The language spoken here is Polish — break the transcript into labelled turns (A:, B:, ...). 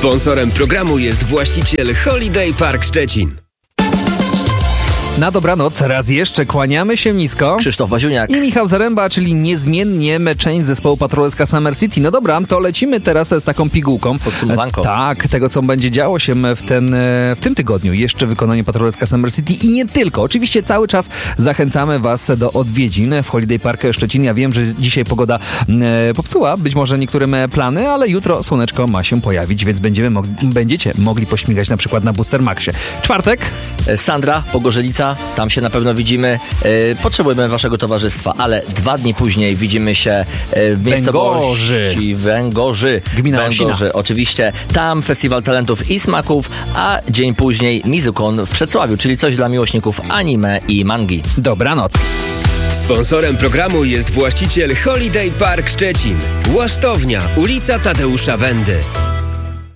A: Sponsorem programu jest właściciel Holiday Park Szczecin.
B: Na dobranoc raz jeszcze kłaniamy się nisko.
C: Krzysztof Waziuniak
B: i Michał Zaręba, czyli niezmiennie część zespołu Patrolska Summer City. No dobra, to lecimy teraz z taką pigułką.
C: Podsumowanką.
B: Tak, tego co będzie działo się w tym tygodniu. Jeszcze wykonanie Patrolska Summer City i nie tylko. Oczywiście cały czas zachęcamy Was do odwiedzin w Holiday Park Szczecin. Ja wiem, że dzisiaj pogoda popsuła być może niektórym plany, ale jutro słoneczko ma się pojawić, więc będziecie mogli pośmigać na przykład na Booster Maxie. Czwartek.
C: Sandra, Pogorzelnica. Tam się na pewno widzimy. Potrzebujemy waszego towarzystwa, ale 2 dni później widzimy się w miejscowości Węgorzy.
B: Gmina
C: Węgorzy, oczywiście. Tam Festiwal Talentów i Smaków, a dzień później Mizukon w Przedsławiu, czyli coś dla miłośników anime i mangi.
B: Dobranoc.
A: Sponsorem programu jest właściciel Holiday Park Szczecin. Łasztownia, ulica Tadeusza Wendy.